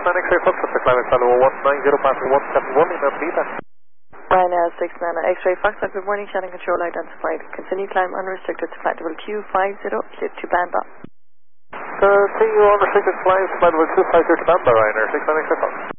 X-ray Fox, the climate fellow 190 passing 171 in Beta. Ryanair 69 X-ray Fox, good morning, Shannon control identified. Continue climb unrestricted to flight level Q50, clear to Bamba. Continue unrestricted flight level 250 to Bamba, Ryanair 69 X-ray Fox.